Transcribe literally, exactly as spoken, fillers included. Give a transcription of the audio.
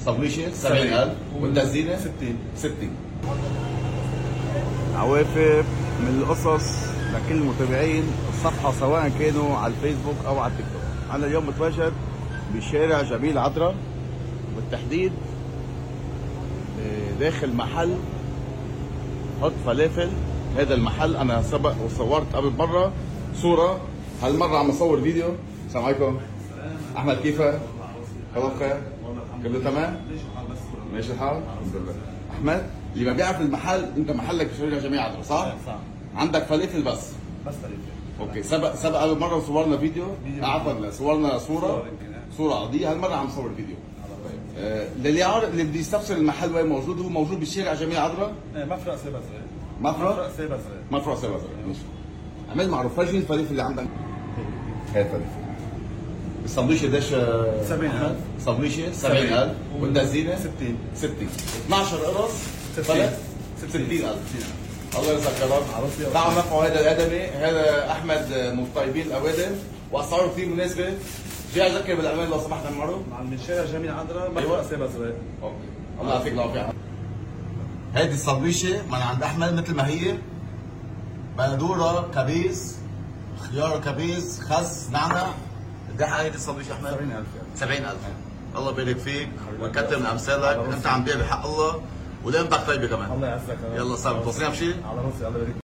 الصبويشه سبعين ألف والتزينه ستين ستين. عوافر من القصص لكل المتابعين الصفحة سواء كانوا على الفيسبوك أو على التيك توك. أنا اليوم متواجد بشارع جميل عطرة، بالتحديد داخل محل حط فلافل. هذا المحل أنا سبق وصورت قبل مرة صورة، هالمرة عم أصور فيديو. السلام عليكم. أحمد كيفك؟ خبر خير؟ كله تمام؟ ماشي الحال؟ الحمد لله. أحمد اللي ما بيعرف المحل، أنت محلك بشارع جميل عطرة صح؟ صح. عندك فلافل بس؟ بس فلافل. اوكي. سبق سبق اول مره صورنا فيديو، عفوا صورنا صوره صوره عاديه، هالمره عم نصور فيديو. آه للي عارف اللي بده يستفسر المحل وين موجود، هو موجود بالشارع جميل عذراء. ايه مفرق سيبا صغير. مفرق سيبا صغير. مفرق سيبا صغير. ماشي. عمل معروف. فرجيني الفلافل اللي عندك. هاي الفلافل. السندويشه قديش؟ سبعين ألف. السندويشه سبعين ألف والتزينه ستين ستين. اثنعش قرص ستين. ستين ألف. الله يرزقك يا رب. عرفتي. دعوا نفعوا هذا الادمي، هذا احمد من طيبين الاوادم واسعاره كثير مناسبه. جاي اذكر بالاعمال لو سمحت نمره. من شارع جميل عذراء مفرق سيبا صغير. اوكي. الله يعطيك العافيه. هيدي السندويشه من عند احمد مثل ما هي، بندوره كبيس، خيار كبيس، خس، نعنع. قد ايه هيدي السندويشه احمد؟ سبعين ألف. سبعين ألف. الله يبارك فيك ويكتر من امثالك، انت عم تبيع بحق الله ولقيمتك طيبه كمان. الله يعزك. يلا صار توصينا بشيء؟ على راسي. الله يبارك.